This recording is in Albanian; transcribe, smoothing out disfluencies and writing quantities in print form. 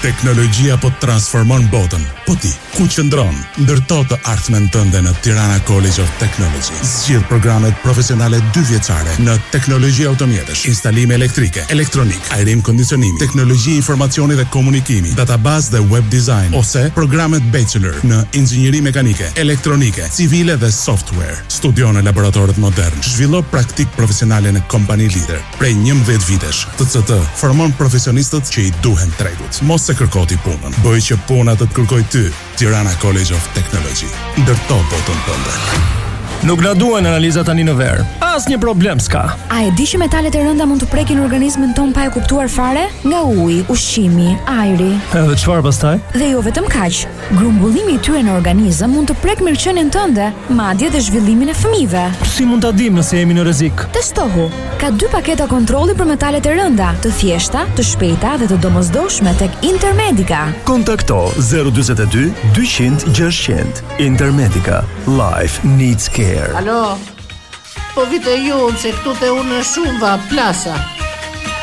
Teknologjia po transformon botën. Po ti, ku qëndron? Ndërto të artmen tënde në Tirana College of Technology. Zgjidh programet profesionale 2 vjeçare në teknologji automjetësh, instalime elektrike, elektronik, ajrim kondicionimi, teknologji informacioni dhe komunikimi, database dhe web design, ose programet bachelor në inxhinieri mekanike, elektronike, civile dhe software. Studio në laboratorët modern. Zhvillo praktik profesionale në kompani lider. Prej 11 vitesh, TCT formon profesionistët që i duhen tregut. Mos se kërko ti punën. Bëj që puna të kërkoj ty. Tirana College of Technology. Ndërto botën tënde. Nuk na duhen analiza tani në ver. Asnjë problem s'ka. A e di që metalet e rënda mund të prekin organizmin ton pa e kuptuar fare? Nga uji, ushqimi, ajri. Edhe çfarë pastaj? Dhe jo vetëm kaq. Grumbullimi i tyre në organizëm mund të prek mirëqenien tënde, madje dhe zhvillimin e fëmijëve. Si mund ta dim nëse jemi në rrezik? Testohu. Ka 2 paketa kontrolli për metalet e rënda, të thjeshta, të shpejta dhe të domosdoshme tek Intermedica. Kontakto 042 200 600. Intermedica. Life needs care. Alo, po vite ju se këtu te unë shumë va plasa.